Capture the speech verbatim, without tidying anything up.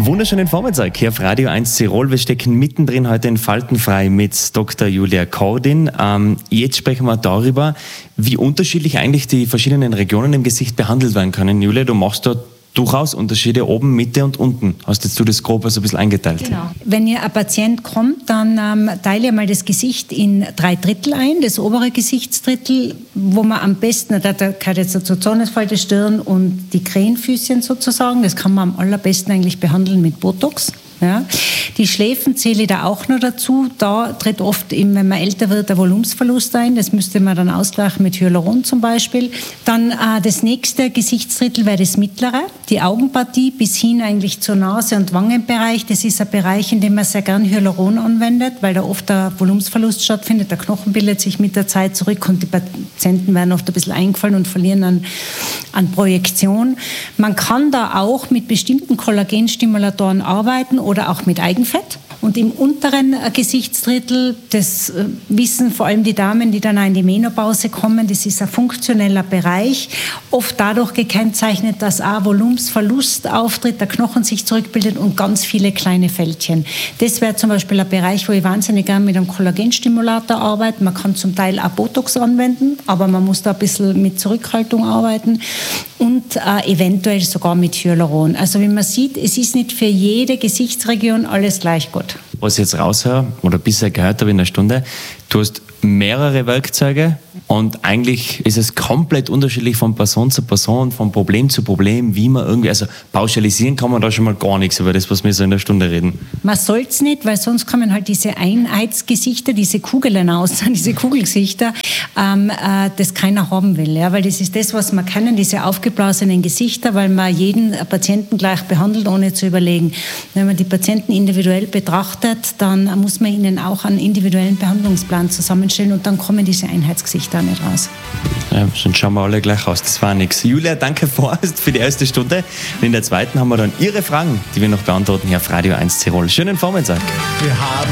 Wunderschönen Vormittag hier auf Radio eins Tirol. Wir stecken mittendrin heute in Faltenfrei mit Doktor Julia Kordin. Ähm, jetzt sprechen wir darüber, wie unterschiedlich eigentlich die verschiedenen Regionen im Gesicht behandelt werden können. Julia, du machst da durchaus Unterschiede oben, Mitte und unten. Hast jetzt du das grob so ein bisschen eingeteilt? Genau. Wenn ihr ein Patient kommt, dann ähm, teile ich mal das Gesicht in drei Drittel ein. Das obere Gesichtsdrittel, wo man am besten, da gehört jetzt dazu Zornesfalte, Stirn und die Krähenfüßchen sozusagen. Das kann man am allerbesten eigentlich behandeln mit Botox. Ja. Die Schläfen zähle ich da auch noch dazu. Da tritt oft, eben, wenn man älter wird, der Volumensverlust ein. Das müsste man dann ausgleichen mit Hyaluron zum Beispiel. Dann äh, das nächste Gesichtsdrittel wäre das mittlere. Die Augenpartie bis hin eigentlich zur Nase- und Wangenbereich. Das ist ein Bereich, in dem man sehr gern Hyaluron anwendet, weil da oft der Volumensverlust stattfindet. Der Knochen bildet sich mit der Zeit zurück und die Patienten werden oft ein bisschen eingefallen und verlieren an, an Projektion. Man kann da auch mit bestimmten Kollagenstimulatoren arbeiten oder auch mit Eigenfett. Und im unteren Gesichtsdrittel, das wissen vor allem die Damen, die dann auch in die Menopause kommen, das ist ein funktioneller Bereich, oft dadurch gekennzeichnet, dass auch Volumensverlust auftritt, der Knochen sich zurückbildet und ganz viele kleine Fältchen. Das wäre zum Beispiel ein Bereich, wo ich wahnsinnig gerne mit einem Kollagenstimulator arbeite. Man kann zum Teil auch Botox anwenden, aber man muss da ein bisschen mit Zurückhaltung arbeiten und äh, eventuell sogar mit Hyaluron. Also wie man sieht, es ist nicht für jede Gesichtsregion alles gleich gut. Was ich jetzt raushöre, oder bisher gehört habe in der Stunde, du hast mehrere Werkzeuge und eigentlich ist es komplett unterschiedlich von Person zu Person, von Problem zu Problem, wie man irgendwie, also pauschalisieren kann man da schon mal gar nichts über das, was wir so in der Stunde reden. Man soll es nicht, weil sonst kommen halt diese Einheitsgesichter, diese Kugeln aus, diese Kugelgesichter, ähm, äh, das keiner haben will, ja, weil das ist das, was wir kennen, diese aufgeblasenen Gesichter, weil man jeden Patienten gleich behandelt, ohne zu überlegen. Wenn man die Patienten individuell betrachtet, dann muss man ihnen auch einen individuellen Behandlungsplan zusammenstellen und dann kommen diese Einheitsgesichter nicht raus. Ja, sonst schauen wir alle gleich aus, das war nichts. Julia, danke vorerst für die erste Stunde. Und in der zweiten haben wir dann Ihre Fragen, die wir noch beantworten hier auf Radio eins Tirol. Schönen Vormittag. Wir haben